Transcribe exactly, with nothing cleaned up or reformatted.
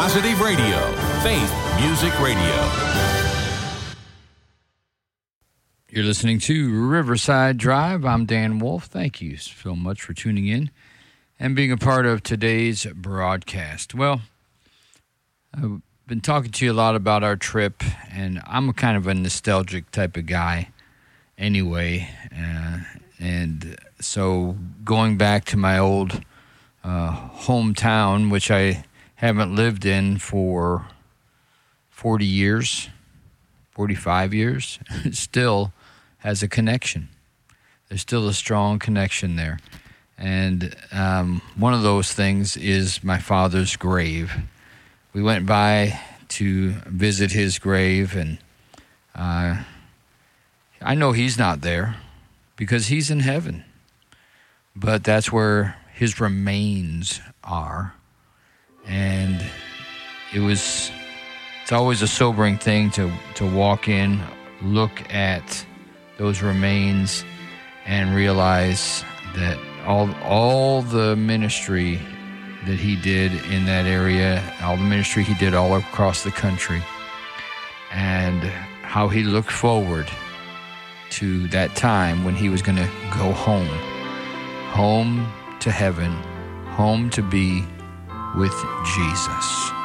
Positive Radio, Faith Music Radio. You're listening to Riverside Drive. I'm Dan Wolf. Thank you so much for tuning in and being a part of today's broadcast. Well, I've been talking to you a lot about our trip, and I'm a kind of a nostalgic type of guy anyway. Uh, and so going back to my old uh, hometown, which I haven't lived in for forty years, forty-five years, still has a connection. There's still a strong connection there. And um, one of those things is my father's grave. We went by to visit his grave, and uh, I know he's not there because he's in heaven. But that's where his remains are. And it was, it's always a sobering thing to, to walk in, look at those remains, and realize that all all the ministry that he did in that area, all the ministry he did all across the country, and how he looked forward to that time when he was going to go home, home to heaven, home to be with Jesus.